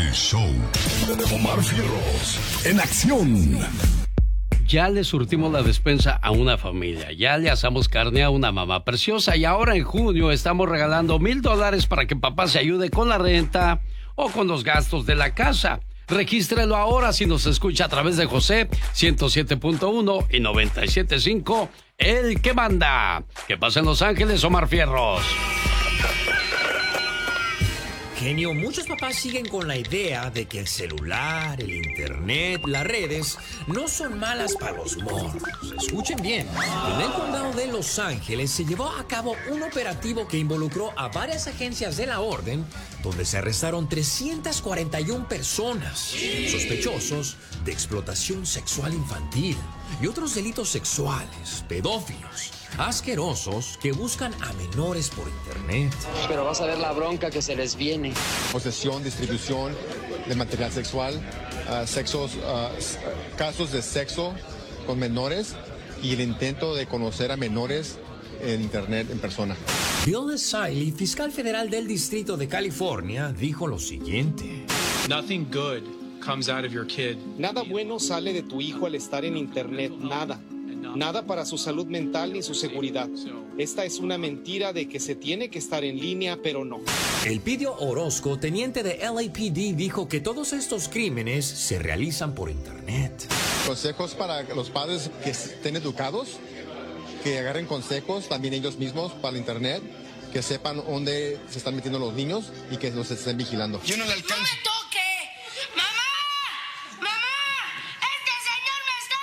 El show. Omar Fierros en acción. Ya le surtimos la despensa a una familia, ya le asamos carne a una mamá preciosa y ahora en junio estamos regalando $1,000 para que papá se ayude con la renta o con los gastos de la casa. Regístrelo ahora si nos escucha a través de José 107.1 y 97.5, el que manda. ¿Qué pasa en Los Ángeles, Omar Fierros? Genio, muchos papás siguen con la idea de que el celular, el internet, las redes no son malas para los morros. Escuchen bien, en el condado de Los Ángeles se llevó a cabo un operativo que involucró a varias agencias de la orden, donde se arrestaron 341 personas sospechosos de explotación sexual infantil y otros delitos sexuales, pedófilos, asquerosos que buscan a menores por internet. Pero vas a ver la bronca que se les viene. Posesión, distribución de material sexual, casos de sexo con menores y el intento de conocer a menores en internet en persona. Bill Siley, fiscal federal del Distrito de California, dijo lo siguiente. Nothing good comes out of your kid. Nada bueno sale de tu hijo al estar en internet, nada. Nada para su salud mental ni su seguridad. Esta es una mentira de que se tiene que estar en línea, pero no. Elpidio Orozco, teniente de LAPD, dijo que todos estos crímenes se realizan por internet. Consejos para los padres que estén educados, que agarren consejos también ellos mismos para el internet, que sepan dónde se están metiendo los niños y que los estén vigilando. Yo no le alcanzo. ¡No me toque! ¡Mamá! ¡Mamá! ¡Este señor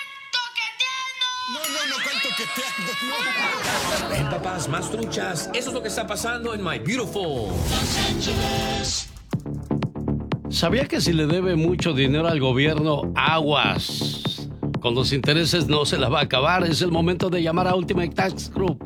me está toqueteando! No, ¿cuál toqueteando? No. Ven, papás, más truchas. Eso es lo que está pasando en My Beautiful Los Ángeles. ¿Sabía que si le debe mucho dinero al gobierno, aguas? Con los intereses no se la va a acabar. Es el momento de llamar a Ultimate Tax Group.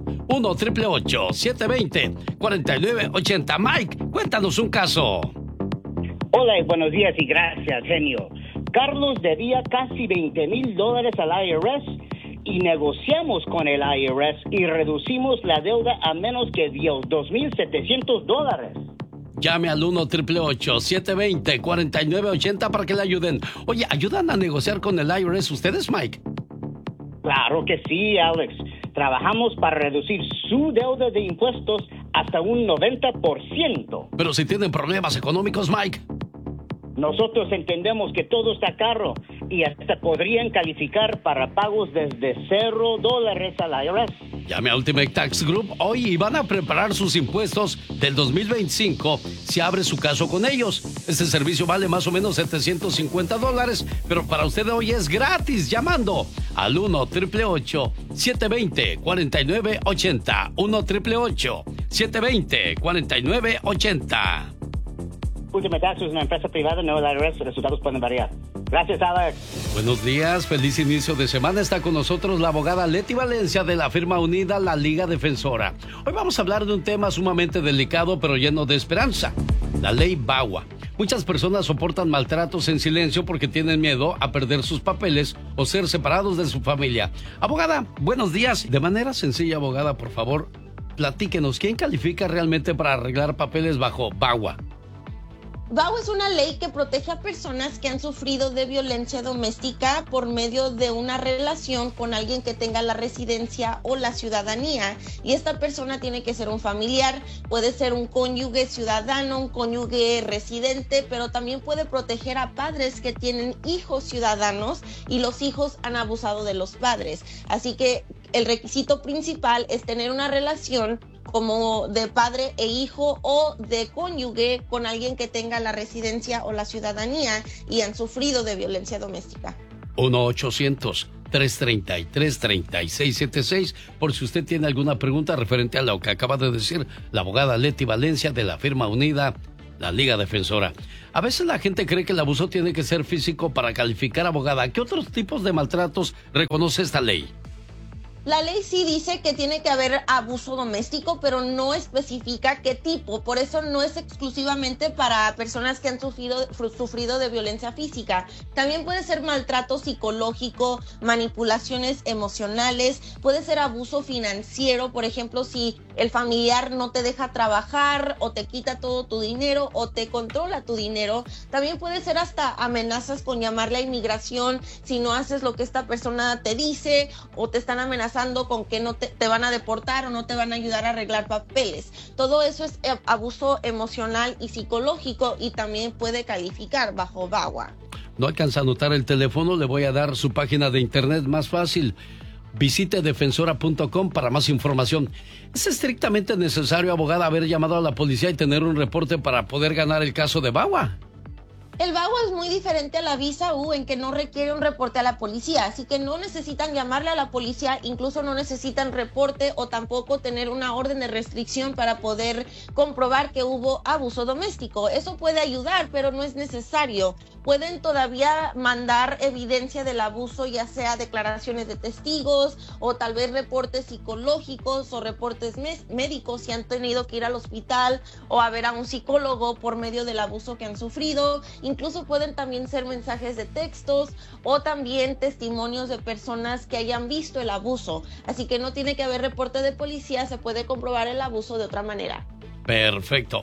1-888-720-4980. Mike, cuéntanos un caso. Hola y buenos días y gracias, genio. Carlos debía casi $20,000 al IRS y negociamos con el IRS y reducimos la deuda a menos que $2,700. Llame al 1-888-720-4980 para que le ayuden. Oye, ¿ayudan a negociar con el IRS ustedes, Mike? Claro que sí, Alex. Trabajamos para reducir su deuda de impuestos hasta un 90%. Pero si tienen problemas económicos, Mike. Nosotros entendemos que todo está caro y hasta podrían calificar para pagos desde $0 al IRS. Llame a Ultimate Tax Group hoy y van a preparar sus impuestos del 2025 si abre su caso con ellos. Este servicio vale más o menos $750, pero para usted hoy es gratis llamando al 1-888-720-4980. 1-888-720-4980. Ultimate Tax es una empresa privada, no el IRS. Resultados pueden variar. Gracias, Alex. Buenos días, feliz inicio de semana. Está con nosotros la abogada Leti Valencia de la firma unida La Liga Defensora. Hoy vamos a hablar de un tema sumamente delicado pero lleno de esperanza. La ley VAWA. Muchas personas soportan maltratos en silencio porque tienen miedo a perder sus papeles o ser separados de su familia. Abogada, buenos días. De manera sencilla, abogada, por favor, platíquenos. ¿Quién califica realmente para arreglar papeles bajo VAWA? VAWA es una ley que protege a personas que han sufrido de violencia doméstica por medio de una relación con alguien que tenga la residencia o la ciudadanía. Y esta persona tiene que ser un familiar, puede ser un cónyuge ciudadano, un cónyuge residente, pero también puede proteger a padres que tienen hijos ciudadanos y los hijos han abusado de los padres. Así que el requisito principal es tener una relación como de padre e hijo o de cónyuge con alguien que tenga la residencia o la ciudadanía y han sufrido de violencia doméstica. 1-800-333-3676 por si usted tiene alguna pregunta referente a lo que acaba de decir la abogada Leti Valencia de la firma unida La Liga Defensora. A veces la gente cree que el abuso tiene que ser físico para calificar, abogada. ¿Qué otros tipos de maltratos reconoce esta ley? La ley sí dice que tiene que haber abuso doméstico, pero no especifica qué tipo. Por eso no es exclusivamente para personas que han sufrido de violencia física. También puede ser maltrato psicológico, manipulaciones emocionales, puede ser abuso financiero. Por ejemplo, si el familiar no te deja trabajar o te quita todo tu dinero o te controla tu dinero. También puede ser hasta amenazas con llamarle a inmigración si no haces lo que esta persona te dice, o te están amenazando con que no te van a deportar o no te van a ayudar a arreglar papeles. Todo eso es abuso emocional y psicológico y también puede calificar bajo VAWA. No alcanza a anotar el teléfono, le voy a dar su página de internet más fácil. Visite defensora.com para más información. ¿Es estrictamente necesario, abogada, haber llamado a la policía y tener un reporte para poder ganar el caso de VAWA? El VAWA es muy diferente a la visa U en que no requiere un reporte a la policía, así que no necesitan llamarle a la policía, incluso no necesitan reporte o tampoco tener una orden de restricción para poder comprobar que hubo abuso doméstico. Eso puede ayudar, pero no es necesario. Pueden todavía mandar evidencia del abuso, ya sea declaraciones de testigos o tal vez reportes psicológicos o reportes médicos si han tenido que ir al hospital o a ver a un psicólogo por medio del abuso que han sufrido. Incluso pueden también ser mensajes de textos o también testimonios de personas que hayan visto el abuso. Así que no tiene que haber reporte de policía, se puede comprobar el abuso de otra manera. Perfecto.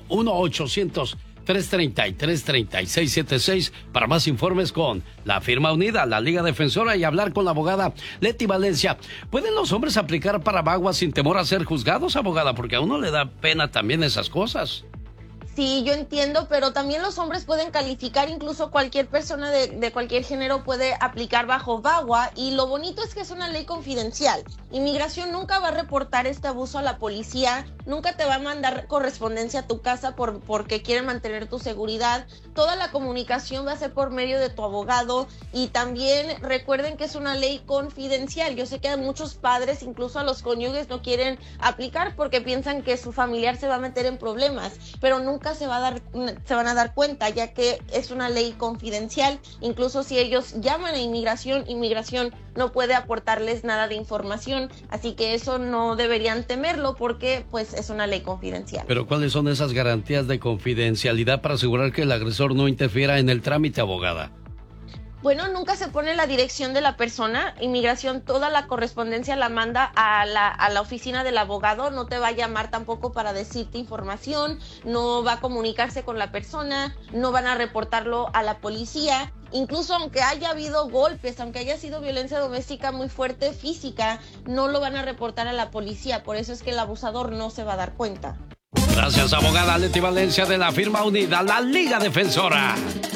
1-800-333-3676 para más informes con la firma unida, la Liga Defensora, y hablar con la abogada Leti Valencia. ¿Pueden los hombres aplicar para VAWA sin temor a ser juzgados, abogada? Porque a uno le da pena también esas cosas. Sí, yo entiendo, pero también los hombres pueden calificar, incluso cualquier persona de cualquier género puede aplicar bajo VAWA, y lo bonito es que es una ley confidencial. Inmigración nunca va a reportar este abuso a la policía, nunca te va a mandar correspondencia a tu casa porque quieren mantener tu seguridad. Toda la comunicación va a ser por medio de tu abogado, y también recuerden que es una ley confidencial. Yo sé que muchos padres, incluso a los cónyuges, no quieren aplicar porque piensan que su familiar se va a meter en problemas, pero nunca se van a dar cuenta, ya que es una ley confidencial. Incluso si ellos llaman a inmigración no puede aportarles nada de información, así que eso no deberían temerlo porque pues es una ley confidencial. Pero ¿cuáles son esas garantías de confidencialidad para asegurar que el agresor no interfiera en el trámite, abogada? Bueno, nunca se pone la dirección de la persona. Inmigración toda la correspondencia la manda a la oficina del abogado. No te va a llamar tampoco para decirte información, no va a comunicarse con la persona, no van a reportarlo a la policía. Incluso aunque haya habido golpes, aunque haya sido violencia doméstica muy fuerte, física, no lo van a reportar a la policía. Por eso es que el abusador no se va a dar cuenta. Gracias, abogada Leti Valencia de la firma unida, la Liga Defensora.